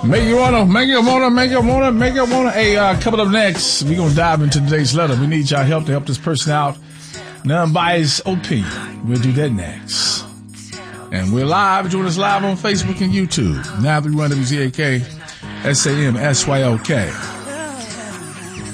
Make you wanna. Hey, coming up next, we're gonna dive into today's letter. We need y'all help to help this person out. Non-biased opinion. We'll do that next. And we're live. Join us live on Facebook and YouTube. 931 WZAK, SAMSYOK.